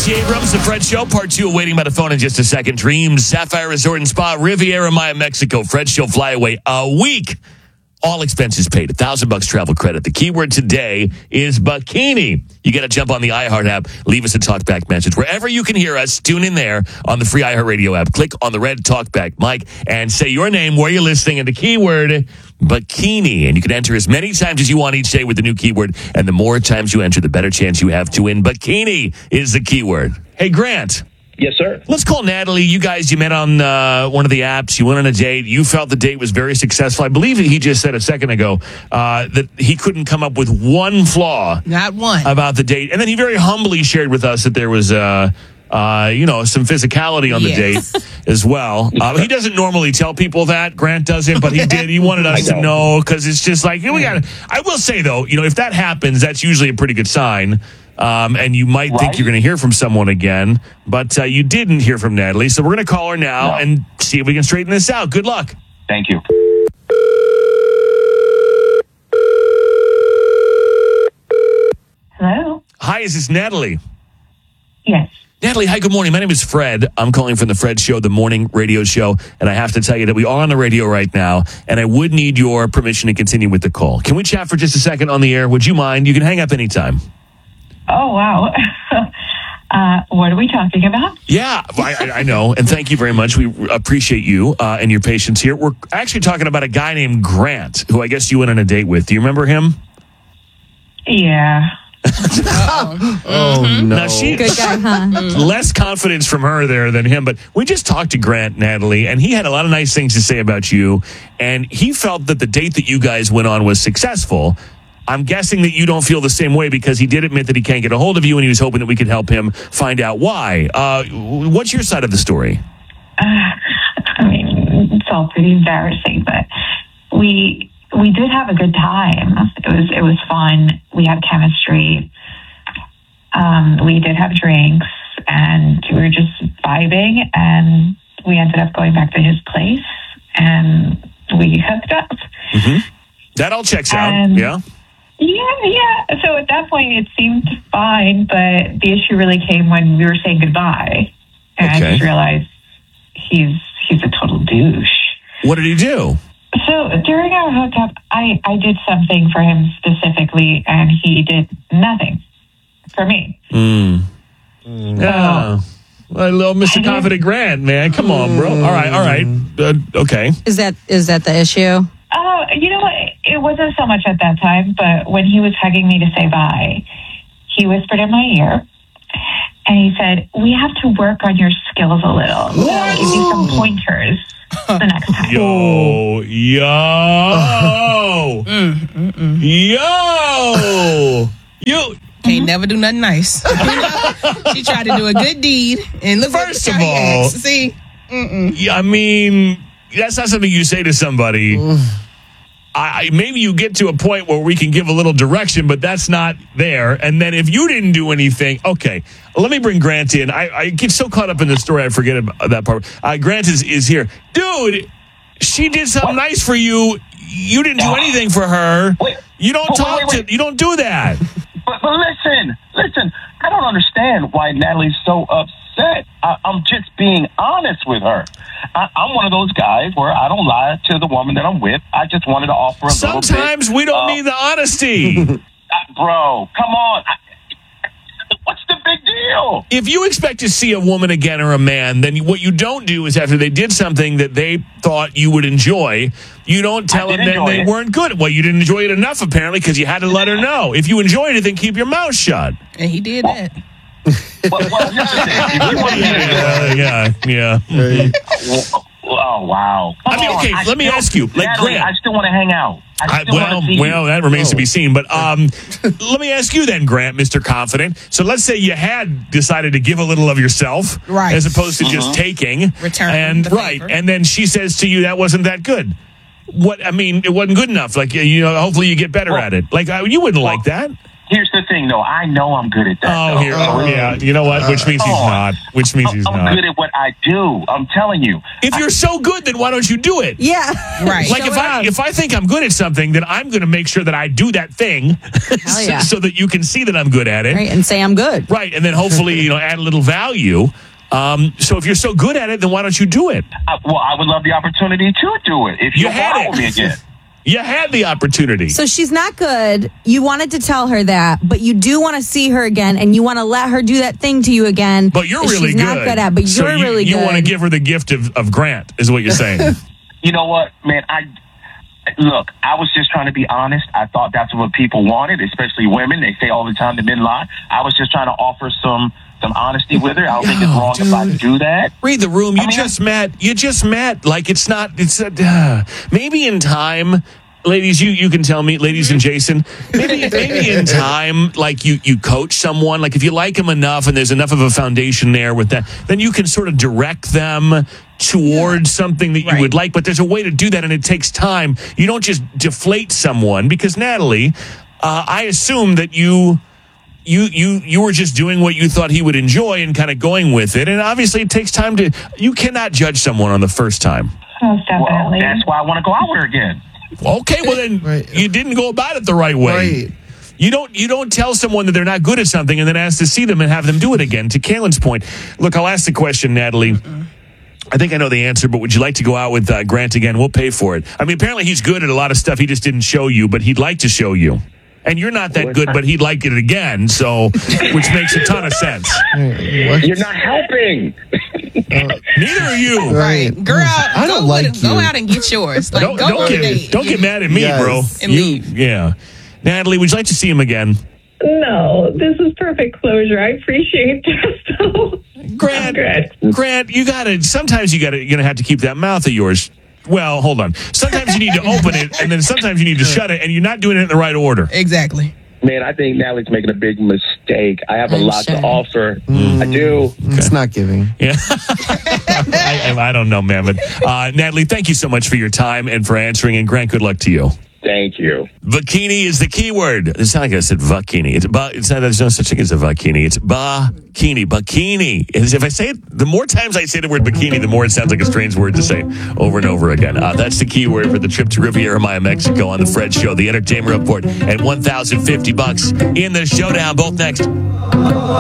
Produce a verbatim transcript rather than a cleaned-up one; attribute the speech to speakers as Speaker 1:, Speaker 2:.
Speaker 1: Stacey Abrams, The Fred Show, part two, waiting by the phone in just a second. Dreams, Sapphire Resort and Spa, Riviera Maya, Mexico. Fred Show flyaway a week. All expenses paid. A thousand bucks travel credit. The keyword today is bikini. You got to jump on the iHeart app. Leave us a talkback message. Wherever you can hear us, tune in there on the free iHeartRadio app. Click on the red talkback mic and say your name, where you're listening, and the keyword bikini. And you can enter as many times as you want each day with the new keyword. And the more times you enter, the better chance you have to win. Bikini is the keyword. Hey, Grant.
Speaker 2: Yes, sir.
Speaker 1: Let's call Natalie. You guys, you met on uh, one of the apps. You went on a date. You felt the date was very successful. I believe he just said a second ago uh, that he couldn't come up with one flaw.
Speaker 3: Not one.
Speaker 1: About the date. And then he very humbly shared with us that there was, uh, uh, you know, some physicality on the
Speaker 3: Yes.
Speaker 1: date as well. Uh, he doesn't normally tell people that. Grant doesn't, but he did. He wanted us to know because it's just like, we got. I will say, though, you know, if that happens, that's usually a pretty good sign. Um, and you might
Speaker 2: Right.
Speaker 1: think you're going to hear from someone again, but uh, you didn't hear from Natalie. So we're going to call her now
Speaker 2: No.
Speaker 1: and see if we can straighten this out. Good luck.
Speaker 2: Thank you.
Speaker 4: Hello?
Speaker 1: Hi, is this Natalie?
Speaker 4: Yes.
Speaker 1: Natalie, hi, good morning. My name is Fred. I'm calling from the Fred Show, the morning radio show. And I have to tell you that we are on the radio right now, and I would need your permission to continue with the call. Can we chat for just a second on the air? Would you mind? You can hang up anytime.
Speaker 4: Oh, wow. uh, what are we talking about?
Speaker 1: Yeah, I, I- I know. And thank you very much. We appreciate you uh, and your patience here. We're actually talking about a guy named Grant, who I guess you went on a date with. Do you remember him?
Speaker 4: Yeah.
Speaker 1: Oh, no. Now, she,
Speaker 5: Good guy, huh?
Speaker 1: less confidence from her there than him, but we just talked to Grant, Natalie, and he had a lot of nice things to say about you, and he felt that the date that you guys went on was successful. I'm guessing that you don't feel the same way because he did admit that he can't get a hold of you, and he was hoping that we could help him find out why. Uh, what's your side of the story?
Speaker 4: Uh, I mean, it's all pretty embarrassing, but we we did have a good time. It was it was fun. We had chemistry. Um, we did have drinks, and we were just vibing, and we ended up going back to his place, and we hooked up.
Speaker 1: Mm-hmm. That all checks out,
Speaker 4: And-
Speaker 1: yeah?
Speaker 4: Yeah, yeah. So at that point, it seemed fine, but the issue really came when we were saying goodbye, and
Speaker 1: Okay.
Speaker 4: I just realized he's he's a total douche.
Speaker 1: What did he do?
Speaker 4: So during our hookup, I I did something for him specifically, and he did nothing for me.
Speaker 1: Mm. Yeah. Well, little Mister Confident Grant, man. Come on, bro. All right, all right. Uh, okay.
Speaker 5: Is that is that the issue?
Speaker 4: Oh, you know what? It wasn't so much at that time, but when he was hugging me to say bye, he whispered in my ear, and he said, "We have to work on your skills a little. I'll give you some pointers the next time."
Speaker 1: Yo, yo, yo, you.
Speaker 3: Can't never do nothing nice. She tried to do a good deed, and look what
Speaker 1: First of
Speaker 3: how he
Speaker 1: all-
Speaker 3: acts. See, mm-mm.
Speaker 1: Yeah, I mean, that's not something you say to somebody. I, I- maybe you get to a point where we can give a little direction, but that's not there. And then if you didn't do anything, okay, let me bring Grant in. I, I get so caught up in the story, I forget about that part. Uh, Grant is, is here. Dude, she did something nice for you. You didn't do anything for her.
Speaker 2: Wait.
Speaker 1: You don't
Speaker 2: Wait,
Speaker 1: talk
Speaker 2: wait, wait.
Speaker 1: to, you don't do that.
Speaker 2: But, but listen, listen. I don't understand why Natalie's so upset. I, I'm just being honest with her. I, I'm one of those guys where I don't lie to the woman that I'm with. I just wanted to offer a little bit.
Speaker 1: Sometimes we don't
Speaker 2: uh,
Speaker 1: need the honesty.
Speaker 2: uh, bro, come on. I, what's the big deal?
Speaker 1: If you expect to see a woman again or a man, then what you don't do is after they did something that they thought you would enjoy, you don't tell
Speaker 2: I
Speaker 1: them
Speaker 2: did
Speaker 1: that
Speaker 2: enjoy
Speaker 1: they
Speaker 2: it.
Speaker 1: weren't good. Well, you didn't enjoy it enough, apparently, because you had to let her know. If you enjoyed it, then keep your mouth shut.
Speaker 3: And he did that.
Speaker 2: Well, well, here's the thing. If you want to
Speaker 1: Uh, yeah, yeah.
Speaker 2: Oh, wow. Come
Speaker 1: I mean,
Speaker 2: on.
Speaker 1: okay,
Speaker 2: I
Speaker 1: let me
Speaker 2: still-
Speaker 1: ask you, like
Speaker 2: Natalie,
Speaker 1: Grant.
Speaker 2: I still want to hang out. I
Speaker 1: I,
Speaker 2: still
Speaker 1: well,
Speaker 2: want to see
Speaker 1: well,
Speaker 2: you.
Speaker 1: that remains to be seen. But um, let me ask you then, Grant, Mister Confident. So let's say you had decided to give a little of yourself,
Speaker 3: Right.
Speaker 1: as opposed to just taking,
Speaker 3: Return
Speaker 1: and
Speaker 3: the
Speaker 1: right,
Speaker 3: favor.
Speaker 1: and then she says to you that wasn't that good. What I mean, it wasn't good enough. Like you know, hopefully you get better
Speaker 2: Well-
Speaker 1: at it. Like uh, you wouldn't like that.
Speaker 2: here's the thing, though. I know I'm good at that.
Speaker 1: Oh,
Speaker 2: though.
Speaker 1: here. Oh, yeah. You know what? Which means he's
Speaker 2: Oh.
Speaker 1: not. Which means he's
Speaker 2: I'm
Speaker 1: not.
Speaker 2: good at what I do. I'm telling you.
Speaker 1: If you're so good, then why don't you do it?
Speaker 5: Yeah.
Speaker 3: Right.
Speaker 1: Like
Speaker 5: Show
Speaker 1: if
Speaker 5: it
Speaker 1: I
Speaker 5: off.
Speaker 1: if I think I'm good at something, then I'm going to make sure that I do that thing,
Speaker 5: Hell yeah.
Speaker 1: so that you can see that I'm good at it.
Speaker 5: Right, and say I'm good.
Speaker 1: Right, and then hopefully you know add a little value. Um, so if you're so good at it, then why don't you do it?
Speaker 2: I, well, I would love the opportunity to do it. If
Speaker 1: You
Speaker 2: you
Speaker 1: had
Speaker 2: allow
Speaker 1: it.
Speaker 2: me again.
Speaker 1: You had the opportunity.
Speaker 5: So she's not good. You wanted to tell her that, but you do want to see her again, and you want to let her do that thing to you again.
Speaker 1: But you're
Speaker 5: that
Speaker 1: really
Speaker 5: she's
Speaker 1: good.
Speaker 5: not good at. But
Speaker 1: so
Speaker 5: you're
Speaker 1: you,
Speaker 5: really
Speaker 1: you
Speaker 5: good.
Speaker 1: want to give her the gift of, of Grant, is what you're saying.
Speaker 2: You know what, man? I look. I was just trying to be honest. I thought that's what people wanted, especially women. They say all the time the men lie. I was just trying to offer some some honesty with her. I don't think it's
Speaker 1: Oh,
Speaker 2: wrong if I
Speaker 1: dude.
Speaker 2: do that.
Speaker 1: Read the room. You
Speaker 2: I mean,
Speaker 1: just met. You just met. Like it's not. It's uh, maybe in time. Ladies, you, you can tell me, ladies and Jason, maybe maybe in time, like you, you coach someone, like if you like them enough and there's enough of a foundation there with that, then you can sort of direct them towards something that you
Speaker 3: Right.
Speaker 1: would like. But there's a way to do that, and it takes time. You don't just deflate someone because, Natalie, uh, I assume that you you you you were just doing what you thought he would enjoy and kind of going with it. And obviously, it takes time to. You cannot judge someone on the first time.
Speaker 4: Most
Speaker 2: Well,
Speaker 4: definitely.
Speaker 2: that's why I want to go out with her again.
Speaker 1: Okay, well then
Speaker 6: Right.
Speaker 1: you didn't go about it the right way.
Speaker 6: Right.
Speaker 1: You don't you don't tell someone that they're not good at something and then ask to see them and have them do it again. To Kaylin's point, look, I'll ask the question, Natalie. I think I know the answer, but would you like to go out with uh, Grant again? We'll pay for it. I mean, apparently he's good at a lot of stuff. He just didn't show you, but he'd like to show you. And you're not that good, but he'd like it again. So, which makes a ton of sense.
Speaker 6: What?
Speaker 2: You're not helping.
Speaker 1: Neither are you.
Speaker 3: Right. Girl,
Speaker 6: I don't
Speaker 3: go,
Speaker 6: like
Speaker 3: with- go
Speaker 6: you.
Speaker 3: out and get yours. Like,
Speaker 1: Don't,
Speaker 3: go
Speaker 1: don't
Speaker 3: on a
Speaker 1: get
Speaker 3: date.
Speaker 1: don't get mad at me,
Speaker 6: Yes.
Speaker 1: bro.
Speaker 3: And
Speaker 1: You-
Speaker 3: leave.
Speaker 1: yeah, Natalie, would you like to see him again?
Speaker 7: No, this is perfect closure. I appreciate this. So
Speaker 1: Grant,
Speaker 7: good.
Speaker 1: Grant, you gotta. Sometimes you gotta. You're gonna have to keep that mouth of yours. Well, hold on. Sometimes you need to open it, and then sometimes you need to shut it, and you're not doing it in the right order.
Speaker 3: Exactly.
Speaker 2: Man, I think Natalie's making a big mistake. I have a
Speaker 5: I'm
Speaker 2: lot
Speaker 5: sure.
Speaker 2: to offer. I do.
Speaker 6: It's not giving.
Speaker 1: Yeah, I, I, I don't know, man. But uh, Natalie, thank you so much for your time and for answering. And Grant, good luck to you.
Speaker 2: Thank you.
Speaker 1: Bikini is the key word. It's not like I said vakini. It's ba, it's not, there's no such thing as a vakini. It's bikini. Bikini. As if I say it, the more times I say the word bikini, the more it sounds like a strange word to say over and over again. Uh, that's the key word for the trip to Riviera Maya, Mexico on the Fred Show, the Entertainment Report, and one thousand fifty bucks in the showdown. Both next.